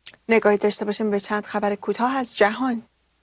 نگاهی داشته باشیم به چند خبر کوتاه از جهان.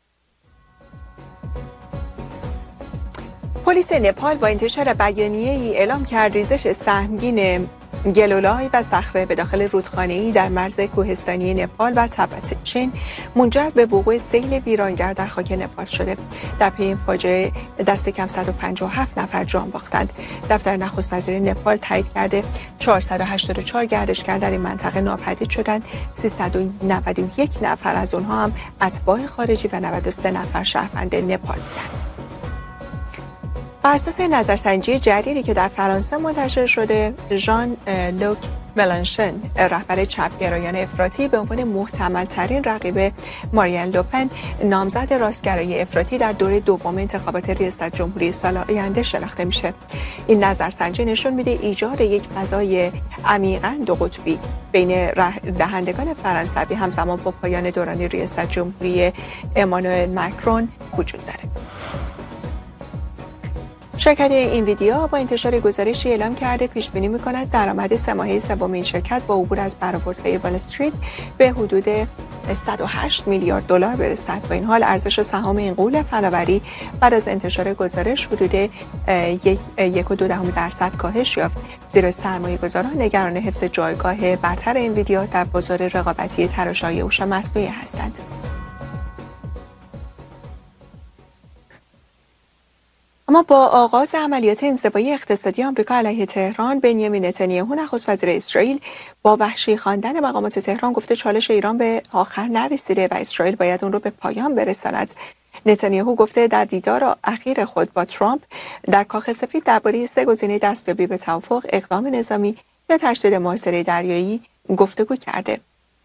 پلیس نپال با انتشار بیانیه‌ای اعلام کرد ریزش سهمگین گلولای و صخره به داخل رودخانه‌ای در مرز کوهستانی نپال و تبت چین منجر به وقوع سیل ویرانگر در خاک نپال شده. در پی این فاجعه دست کم 157 نفر جان باختند. دفتر نخست وزیر نپال تایید کرده 484 گردشگر در این منطقه ناپدید شدند. 391 نفر از آنها هم اتباع خارجی و 93 نفر شهروند نپال بودند. بر اساس نظرسنجی جدیدی که در فرانسه منتشر شده، ژان لوک ملانشون، رهبر چپگرایان افراطی، به عنوان محتمل‌ترین رقیب مارین لوپن، نامزد راستگرای افراطی در دوره دوم انتخابات ریاست جمهوری سال آینده شناخته میشه. این نظرسنجی نشون میده ایجاد یک فضای عمیقاً دو قطبی بین دهندگان فرانسوی همزمان با پایان دوران ریاست جمهوری امانوئل مکرون وجود داره. شرکت اینویدیا با انتشار گزارشی اعلام کرده پیش بینی می‌کند درآمد سه ماهه سوم این شرکت با عبور از برآوردهای وال استریت به حدود 108 میلیارد دلار برسد. با این حال ارزش سهام اینقول فناوری بعد از انتشار گزارش حدود 1.2% کاهش یافت، زیرا سرمایه‌گذاران نگران حفظ جایگاه برتر اینویدیا در بازار رقابتی تراشه‌های هوش مصنوعی هستند. اما با آغاز عملیات انزوای اقتصادی آمریکا علیه تهران، بنیامین نتانیاهو نخست وزیر اسرائیل با وحشی خواندن مقامات تهران گفته چالش ایران به آخر نرسیده و اسرائیل باید اون رو به پایان برساند. نتانیاهو گفته در دیدار اخیر خود با ترامپ در کاخ سفید درباره سه گزینه دستیابی به توافق، اقدام نظامی یا تشدید محاصره دریایی گفتگو کرده.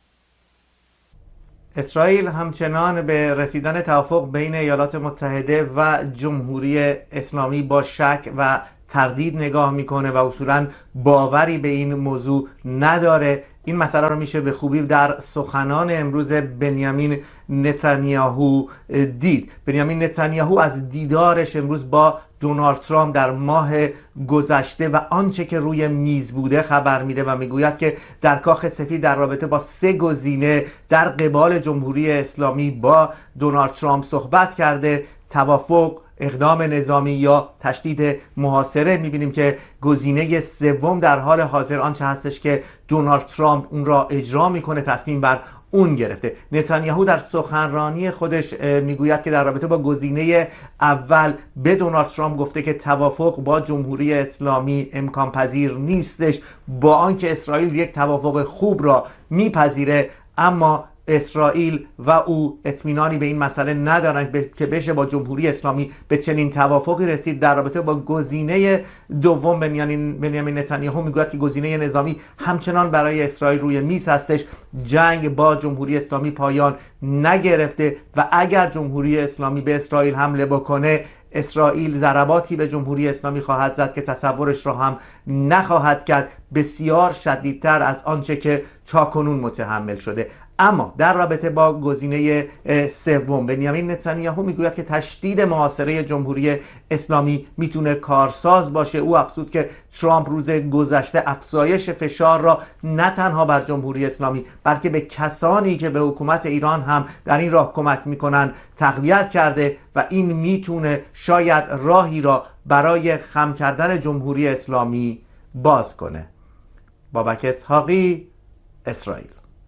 اسرائیل همچنان به رسیدن توافق بین ایالات متحده و جمهوری اسلامی با شک و تردید نگاه میکنه و اصولا باوری به این موضوع نداره. این مسئله رو میشه به خوبی در سخنان امروز بنیامین نتانیاهو دید. بنیامین نتانیاهو از دیدارش امروز با دونالد ترامپ در ماه گذشته و آنچه که روی میز بوده خبر میده و میگوید که در کاخ سفید در رابطه با سه گزینه در قبال جمهوری اسلامی با دونالد ترامپ صحبت کرده: توافق، اقدام نظامی یا تشدید محاصره. میبینیم که گزینه سوم در حال حاضر آنچه هستش که دونالد ترامپ اون را اجرا میکنه، تصمیم بر اون گرفته. نتانیاهو در سخنرانی خودش میگوید که در رابطه با گزینه اول به دونالد ترامپ گفته که توافق با جمهوری اسلامی امکان پذیر نیستش، با آنکه اسرائیل یک توافق خوب را میپذیره، اما اسرائیل و او اطمینانی به این مسئله ندارند که بشه با جمهوری اسلامی به چنین توافقی رسید. در رابطه با گزینه دوم بنیامین نتانیاهو میگوید که گزینه نظامی همچنان برای اسرائیل روی میز هستش. جنگ با جمهوری اسلامی پایان نگرفته و اگر جمهوری اسلامی به اسرائیل حمله بکنه، اسرائیل ضرباتی به جمهوری اسلامی خواهد زد که تصورش را هم نخواهد کرد، بسیار شدیدتر از آنچه که تاکنون متحمل شده. اما در رابطه با گزینه سوم، بنیامین نتانیاهو میگوید که تشدید محاصره جمهوری اسلامی میتونه کارساز باشه. او افزود که ترامپ روز گذشته افزایش فشار را نه تنها بر جمهوری اسلامی بلکه به کسانی که به حکومت ایران هم در این راه کمک میکنن تقویت کرده و این میتونه شاید راهی را برای خم کردن جمهوری اسلامی باز کنه. بابک اسحاقی، اسرائیل.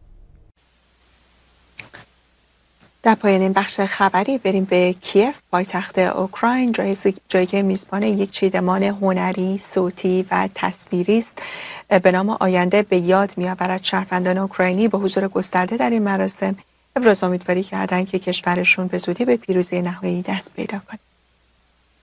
در پایان این بخش خبری بریم به کیف، پایتخت اوکراین، جایی که میزبان یک چیدمان هنری، صوتی و تصویری است به نام آینده به یاد می‌آورد. شهروندان اوکراینی با حضور گسترده در این مراسم ابراز امیدواری کردند که کشورشون به زودی به پیروزی نهایی دست پیدا کند.